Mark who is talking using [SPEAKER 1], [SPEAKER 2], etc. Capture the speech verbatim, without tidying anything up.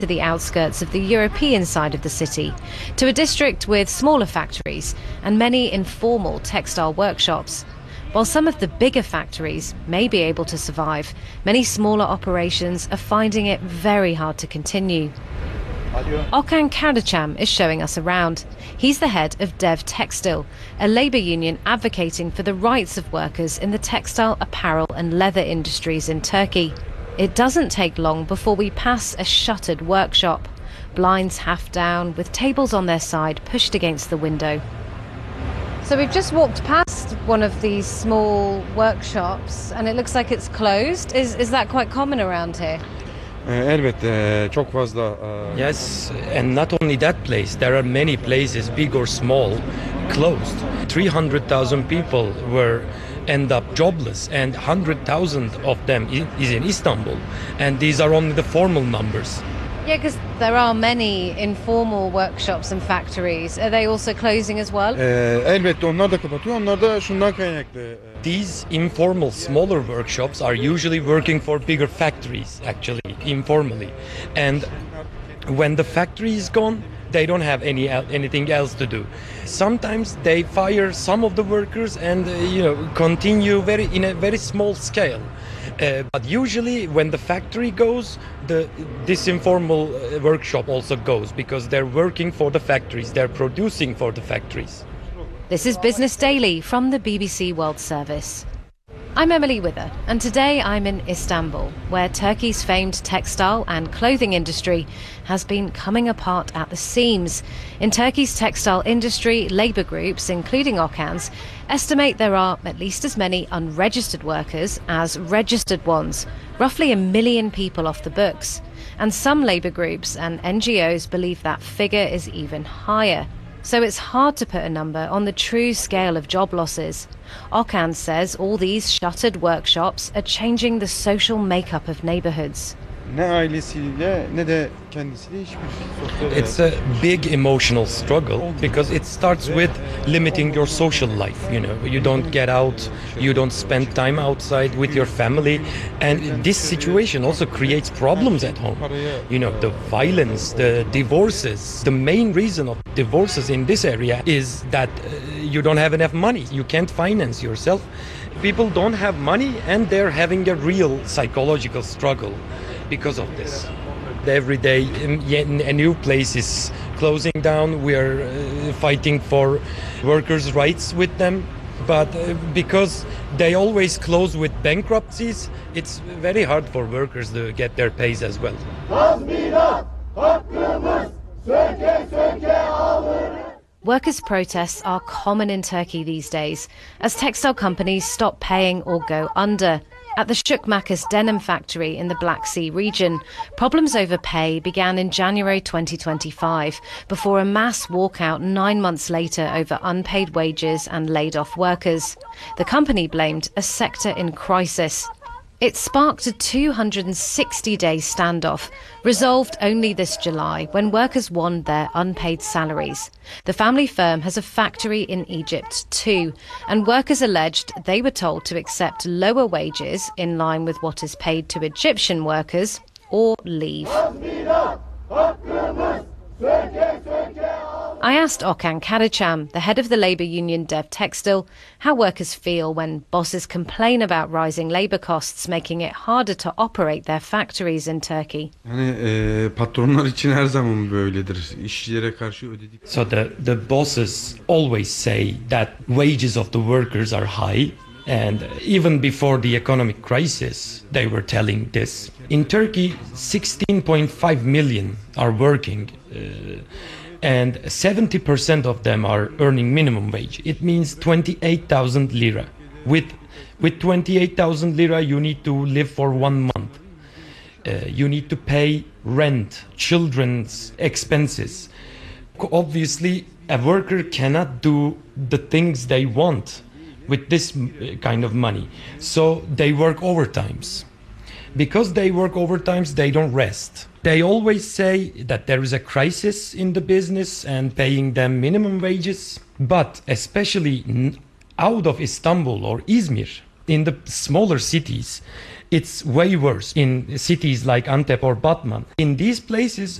[SPEAKER 1] to the outskirts of the European side of the city, to a district with smaller factories and many informal textile workshops. While some of the bigger factories may be able to survive, many smaller operations are finding it very hard to continue. Okan Karacham is showing us around. He's the head of Dev Textil, a labour union advocating for the rights of workers in the textile, apparel and leather industries in Turkey. It doesn't take long before we pass a shuttered workshop, blinds half down, with tables on their side pushed against the window. So we've just walked past one of these small workshops and it looks like it's closed. Is, is that quite common around here?
[SPEAKER 2] Elbette çok fazla.
[SPEAKER 3] Yes, and not only that place, there are many places, big or small, closed. three hundred thousand people were end up jobless, and one hundred thousand of them is in Istanbul, and these are only the formal numbers.
[SPEAKER 1] Yeah, because there are many informal workshops and factories. Are they also closing as well?
[SPEAKER 2] Elbette onlar da kapatıyor. Onlar da şundan kaynaklı.
[SPEAKER 3] These informal, smaller workshops are usually working for bigger factories, actually, informally. And when the factory is gone, they don't have any anything else to do. Sometimes they fire some of the workers and uh, you know continue very in a very small scale. Uh, but usually when the factory goes, the this informal uh, workshop also goes, because they're working for the factories, they're producing for the factories.
[SPEAKER 1] This is Business Daily from the B B C World Service. I'm Emily Wither, and today I'm in Istanbul, where Turkey's famed textile and clothing industry has been coming apart at the seams. In Turkey's textile industry, labour groups, including Okan's, estimate there are at least as many unregistered workers as registered ones, roughly a million people off the books. And some labour groups and N G Os believe that figure is even higher. So it's hard to put a number on the true scale of job losses. Okan says all these shuttered workshops are changing the social makeup of neighbourhoods.
[SPEAKER 2] Ne ailesiyle ne de kendisiyle hiçbir sosyal.
[SPEAKER 3] It's a big emotional struggle because it starts with limiting your social life. You know, you don't get out, you don't spend time outside with your family, and this situation also creates problems at home. You know, the violence, the divorces. The main reason of divorces in this area is that uh, you don't have enough money. You can't finance yourself. People don't have money, and they're having a real psychological struggle because of this. Every day a new place is closing down. We are uh, fighting for workers' rights with them, but uh, because they always close with bankruptcies, it's very hard for workers to get their pays as well.
[SPEAKER 1] Workers' protests are common in Turkey these days as textile companies stop paying or go under. At the Şükmakas denim factory in the Black Sea region, problems over pay began in January twenty twenty-five before a mass walkout nine months later over unpaid wages and laid-off workers. The company blamed a sector in crisis. It sparked a two hundred sixty day standoff, resolved only this July when workers won their unpaid salaries. The family firm has a factory in Egypt too, and workers alleged they were told to accept lower wages in line with what is paid to Egyptian workers or leave. I asked Okan Karacham, the head of the labour union Dev Textil, how workers feel when bosses complain about rising labour costs, making it harder to operate their factories in Turkey.
[SPEAKER 2] Yani patronlar için her zaman böyledir. İşçilere karşı ödedik.
[SPEAKER 3] So the the bosses always say that wages of the workers are high, and even before the economic crisis they were telling this. In Turkey, sixteen point five million are working. Uh, and seventy percent of them are earning minimum wage. It means twenty-eight thousand lira. With with twenty-eight thousand lira, you need to live for one month. Uh, you need to pay rent, children's expenses. Obviously, a worker cannot do the things they want with this kind of money. So they work overtimes. Because they work overtimes, they don't rest. They always say that there is a crisis in the business and paying them minimum wages. But especially out of Istanbul or Izmir, in the smaller cities, It's way worse in cities like Antep or Batman. In these places,